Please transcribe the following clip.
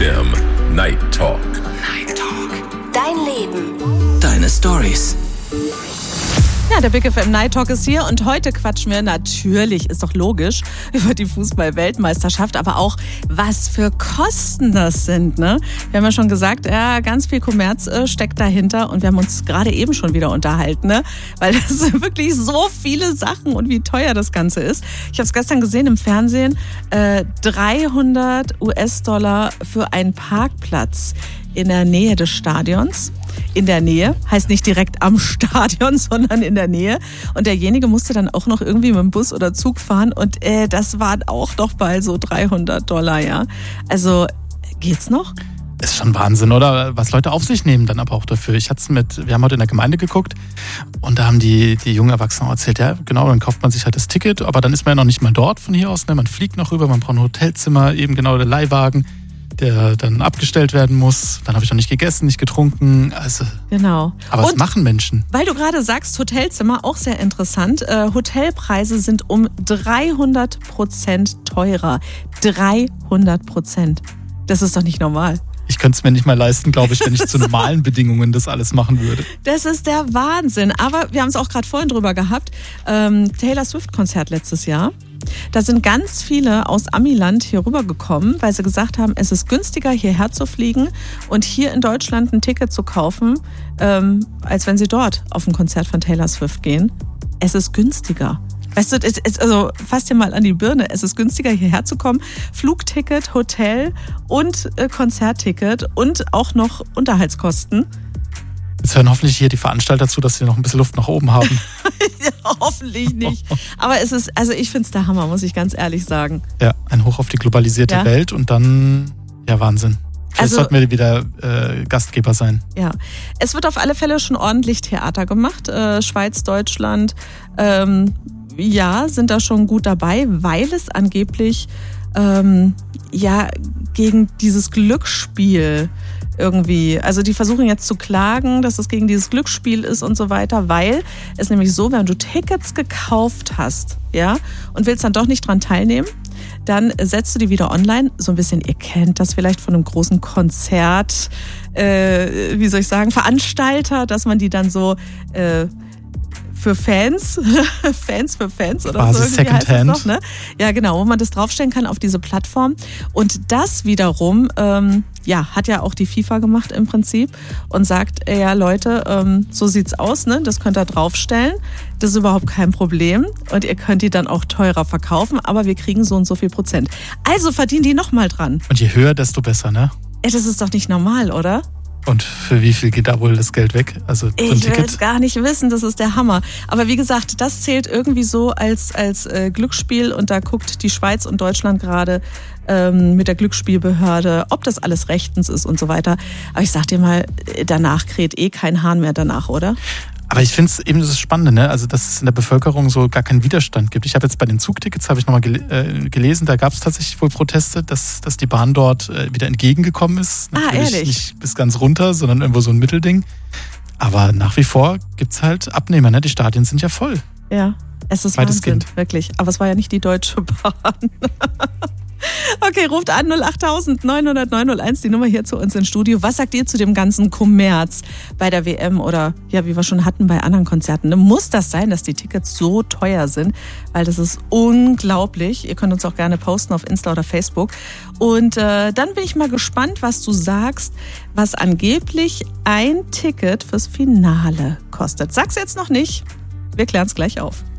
FM Night Talk. Night Talk. Dein Leben. Deine Stories. Ja, der Big FM Night Talk ist hier und heute quatschen wir natürlich, ist doch logisch, über die Fußball-Weltmeisterschaft, aber auch, was für Kosten das sind, ne? Wir haben ja schon gesagt, ja, ganz viel Kommerz steckt dahinter und wir haben uns gerade eben schon wieder unterhalten, ne? Weil das sind wirklich so viele Sachen und wie teuer das Ganze ist. Ich habe es gestern gesehen im Fernsehen, 300 US-Dollar für einen Parkplatz in der Nähe des Stadions. In der Nähe, heißt nicht direkt am Stadion, sondern in der Nähe. Und derjenige musste dann auch noch irgendwie mit dem Bus oder Zug fahren und das waren auch noch bald so 300 Dollar, ja. Also, geht's noch? Ist schon Wahnsinn, oder? Was Leute auf sich nehmen dann aber auch dafür. Wir haben heute in der Gemeinde geguckt und da haben die jungen Erwachsenen erzählt, ja genau, dann kauft man sich halt das Ticket, aber dann ist man ja noch nicht mal dort von hier aus, ne? Man fliegt noch rüber, man braucht ein Hotelzimmer, eben genau der Leihwagen, der dann abgestellt werden muss. Dann habe ich noch nicht gegessen, nicht getrunken. Also, genau. Aber was machen Menschen? Weil du gerade sagst, Hotelzimmer, auch sehr interessant. Hotelpreise sind um 300% teurer. 300%. Das ist doch nicht normal. Ich könnte es mir nicht mal leisten, glaube ich, wenn ich zu normalen Bedingungen das alles machen würde. Das ist der Wahnsinn. Aber wir haben es auch gerade vorhin drüber gehabt. Taylor Swift-Konzert letztes Jahr. Da sind ganz viele aus Amiland hier rübergekommen, weil sie gesagt haben, es ist günstiger, hierher zu fliegen und hier in Deutschland ein Ticket zu kaufen, als wenn sie dort auf ein Konzert von Taylor Swift gehen. Es ist günstiger. Weißt du, also fass dir mal an die Birne. Es ist günstiger, hierher zu kommen. Flugticket, Hotel und Konzertticket und auch noch Unterhaltskosten. Jetzt hören hoffentlich hier die Veranstalter zu, dass sie noch ein bisschen Luft nach oben haben. Ja, hoffentlich nicht. Aber es ist, also ich finde es der Hammer, muss ich ganz ehrlich sagen. Ja, ein Hoch auf die globalisierte Welt und dann, ja, Wahnsinn. Vielleicht sollten wir wieder Gastgeber sein. Ja, es wird auf alle Fälle schon ordentlich Theater gemacht. Schweiz, Deutschland, sind da schon gut dabei, weil es angeblich gegen dieses Glücksspiel irgendwie, also die versuchen jetzt zu klagen, dass es gegen dieses Glücksspiel ist und so weiter, weil es nämlich so, wenn du Tickets gekauft hast, ja, und willst dann doch nicht dran teilnehmen, dann setzt du die wieder online, so ein bisschen, ihr kennt das vielleicht von einem großen Konzert, Veranstalter, dass man die dann so für Fans, Fans für Fans oder quasi so irgendwie heißt es Secondhand. doch, ne? Ja, genau, wo man das draufstellen kann auf diese Plattform. Und das wiederum, hat ja auch die FIFA gemacht im Prinzip und sagt, ja Leute, so sieht's aus, ne? Das könnt ihr draufstellen, das ist überhaupt kein Problem und ihr könnt die dann auch teurer verkaufen, aber wir kriegen so und so viel Prozent. Also verdienen die nochmal dran. Und je höher, desto besser, ne? Das ist doch nicht normal, oder? Und für wie viel geht da wohl das Geld weg? Also so ein Ich will Ticket? es gar nicht wissen, das ist der Hammer. Aber wie gesagt, das zählt irgendwie so als Glücksspiel und da guckt die Schweiz und Deutschland gerade mit der Glücksspielbehörde, ob das alles rechtens ist und so weiter. Aber ich sag dir mal, danach kräht kein Hahn mehr danach, oder? Aber ich finde es eben das Spannende, ne? Also dass es in der Bevölkerung so gar keinen Widerstand gibt. Ich habe jetzt bei den Zugtickets, habe ich nochmal gelesen, da gab es tatsächlich wohl Proteste, dass die Bahn dort wieder entgegengekommen ist. Natürlich ehrlich? nicht bis ganz runter, sondern irgendwo so ein Mittelding. Aber nach wie vor gibt es halt Abnehmer, ne? Die Stadien sind ja voll. Ja, es ist Wahnsinn, wirklich. Aber es war ja nicht die Deutsche Bahn. Okay, ruft an 08000 900 901, die Nummer hier zu uns ins Studio. Was sagt ihr zu dem ganzen Kommerz bei der WM oder ja, wie wir schon hatten bei anderen Konzerten? Muss das sein, dass die Tickets so teuer sind? Weil das ist unglaublich. Ihr könnt uns auch gerne posten auf Insta oder Facebook. Und dann bin ich mal gespannt, was du sagst, was angeblich ein Ticket fürs Finale kostet. Sag's jetzt noch nicht. Wir klären es gleich auf.